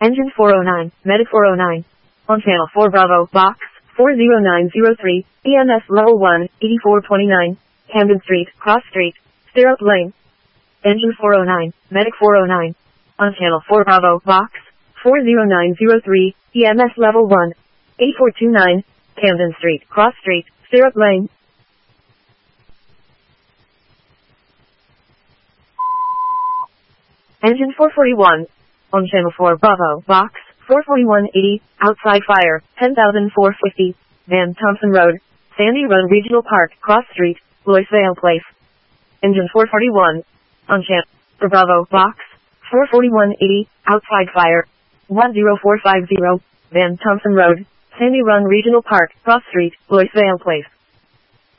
Engine 409, Medic 409. On channel 4 Bravo, box 40903, EMS level 1, 8429, Camden Street, Cross Street, Stirrup Lane. Engine 409, Medic 409. On channel 4 Bravo, box 40903, EMS level 1, 8429, Camden Street, Cross Street, Stirrup Lane. Engine 441. On channel 4 Bravo, box 44180, outside fire, 10,450, Van Thompson Road, Sandy Run Regional Park, Cross Street, Loisvale Place. Engine 441. On channel 4 Bravo, box 44180, outside fire, 10450, Van Thompson Road, Sandy Run Regional Park, Cross Street, Loisvale Place.